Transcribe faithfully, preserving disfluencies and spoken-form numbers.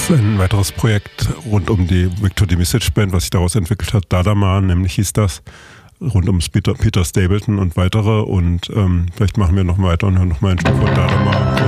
ist ein weiteres Projekt rund um die Victor the Message Band, was sich daraus entwickelt hat, Dadama, nämlich hieß das, rund um Peter, Peter Stapleton und weitere. Und ähm, vielleicht machen wir noch weiter und hören noch mal ein Stück von Dadama.